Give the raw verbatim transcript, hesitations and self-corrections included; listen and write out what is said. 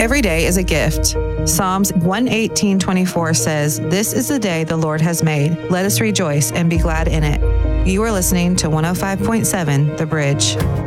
Every day is a gift. Psalms one eighteen twenty-four says, "This is the day the Lord has made. Let us rejoice and be glad in it." You are listening to one oh five point seven The Bridge.